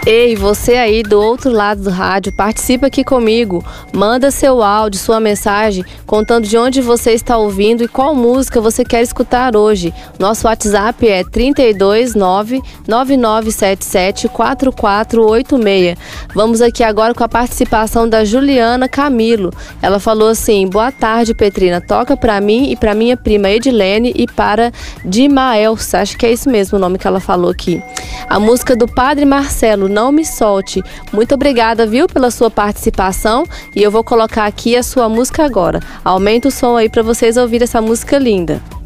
Ei, você aí do outro lado do rádio, participa aqui comigo. Manda seu áudio, sua mensagem, contando de onde você está ouvindo e qual música você quer escutar hoje. Nosso WhatsApp é 329-9977-4486. Vamos aqui agora com a participação da Juliana Camilo. Ela falou assim: boa tarde, Petrina. Toca pra mim e pra minha prima Edilene e para Dimaelsa. Acho que é isso mesmo o nome que ela falou aqui. A música do Padre Marcelo, Não Me Solte. Muito obrigada, viu, pela sua participação. E eu vou colocar aqui a sua música agora. Aumenta o som aí para vocês ouvirem essa música linda.